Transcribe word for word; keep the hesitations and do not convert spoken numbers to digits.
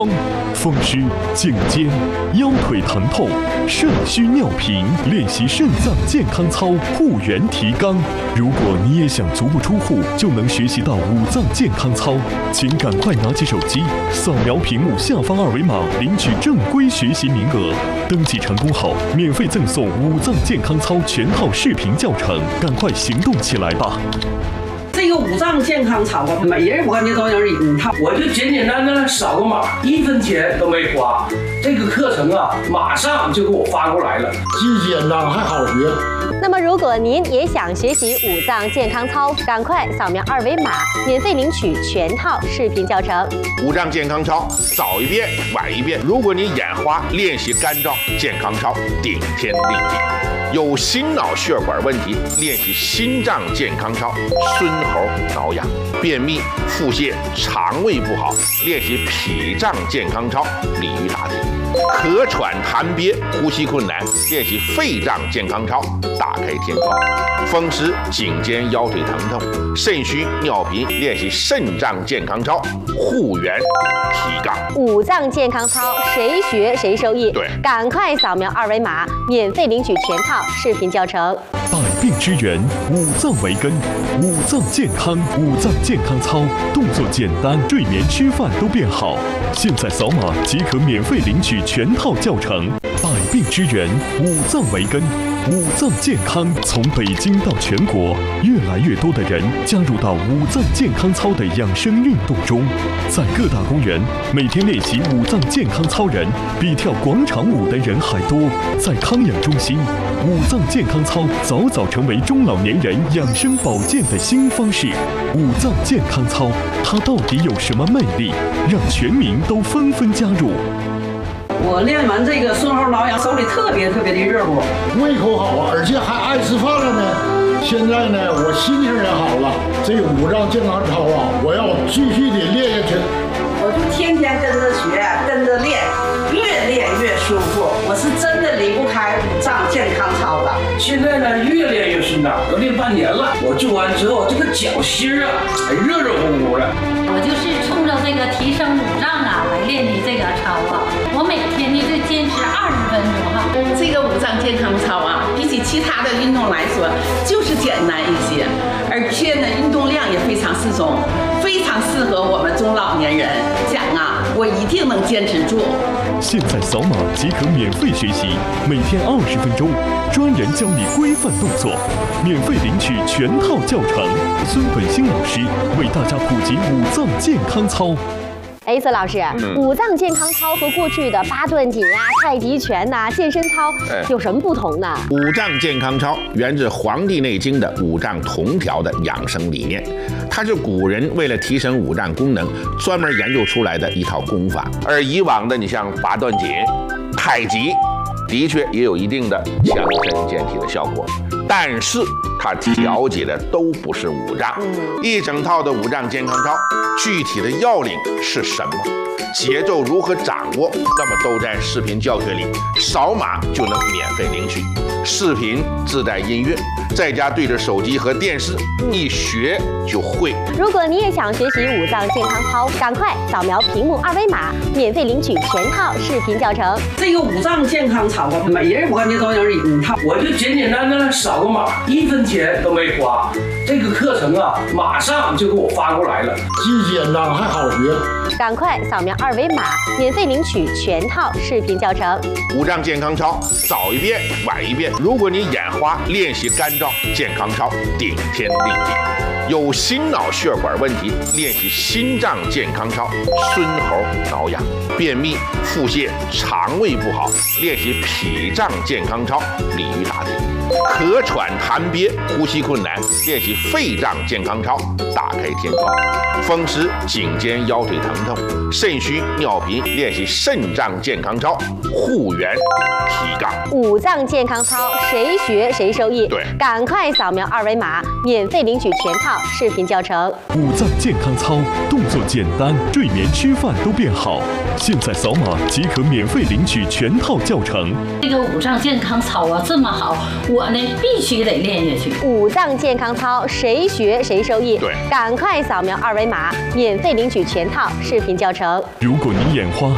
风湿、颈肩、腰腿疼痛、肾虚尿频，练习肾脏健康操护元提纲。如果你也想足不出户就能学习到五脏健康操，请赶快拿起手机，扫描屏幕下方二维码，领取正规学习名额。登记成功后，免费赠送五脏健康操全套视频教程，赶快行动起来吧！ 这个五脏健康操啊，每人我感觉都有一套， 我就简简单单扫个码，一分钱都没花。这个课程啊，马上就给我发过来了， 既简单还好学。 那么，如果您也想学习五脏健康操，赶快扫描二维码，免费领取全套视频教程。 五脏健康操，早一遍晚一遍。如果你眼花，练习干燥健康操，顶天立地。有心脑血管问题，练习心脏健康操，孙猴挠痒；便秘、腹泻、肠胃不好，练习脾脏健康操，鲤鱼打挺；咳喘痰憋、呼吸困难，练习肺脏健康操，打开天窗；风湿、颈肩、腰腿疼痛、肾虚尿频，练习肾脏健康操，护元提纲。 五脏健康操，谁学谁受益。 对， 赶快扫描二维码，免费领取全套视频教程。 百病之源，五脏为根，五脏健康，五脏健康操，动作简单，睡眠吃饭都变好。现在扫码即可免费领取全套教程。百病之源，五脏为根，五脏健康。从北京到全国，越来越多的人加入到五脏健康操的养生运动中。在各大公园，每天练习五脏健康操人比跳广场舞的人还多。在康养中心，五脏健康操早早成为中老年人养生保健的新方式。五脏健康操，它到底有什么魅力，让全民都纷纷加入？ 我练完这个孙猴挠痒，手里特别特别的热乎， 胃口好，而且还爱吃饭了呢。现在呢，我心情也好了。这个五脏健康操啊，我要继续的练下去。 我就天天跟着学，跟着练，越练越舒服。我是真的离不开五脏健康操的。 现在呢，越练越顺当，都练半年了。我做完之后，这个脚心啊，还热热乎乎的。 我就是冲着这个提升五脏啊来练的这个操啊。我每天呢就坚持二十分钟哈。 这个五脏健康操啊，比起其他的运动来说，就是简单一些，而且呢，运动量也非常适中，非常适合我们中老年人。讲啊，我一定能坚持住。 现在扫码即可免费学习，每天二十分钟，专人教你规范动作，免费领取全套教程。孙本兴老师为大家普及五脏健康操。 哎，孙老师，嗯、五脏健康操和过去的八段锦啊、太极拳呐、啊、健身操有什么不同呢？ 五脏健康操源自《黄帝内经》的五脏同调的养生理念，它是古人为了提升五脏功能专门研究出来的一套功法。而以往的，你像八段锦、太极，的确也有一定的强身健体的效果，但是它调节的都不是五脏。一整套的五脏健康操，具体的要领是什么？节奏如何掌握？那么都在视频教学里，扫码就能免费领取。视频自带音乐，在家对着手机和电视，一学就会。 如果你也想学习五脏健康操，赶快扫描屏幕二维码，免费领取全套视频教程。 这个五脏健康操啊，每人我感觉都有一套， 我就简简单单扫个码，一分钱都没花。这个课程啊，马上就给我发过来了， 既简单还好学。 赶快扫描二维码，免费领取全套视频教程。 五脏健康操，早一遍晚一遍。如果你眼花，练习干燥健康操，顶天立地。有心脑血管问题，练习心脏健康操，孙猴挠痒；便秘、腹泻、肠胃不好，练习脾脏健康操，鲤鱼打挺；咳喘痰憋、呼吸困难，练习肺脏健康操，打开天窗；风湿、颈肩、腰腿疼痛、肾虚尿频，练习肾脏健康操，护元提纲。 五脏健康操，谁学谁受益。 对， 赶快扫描二维码，免费领取全套视频教程。 五脏健康操，动作简单，睡眠吃饭都变好。现在扫码即可免费领取全套教程。 这个五脏健康操啊这么好，我呢必须得练下去。 五脏健康操，谁学谁受益。 对， 赶快扫描二维码，免费领取全套视频教程。 如果你眼花，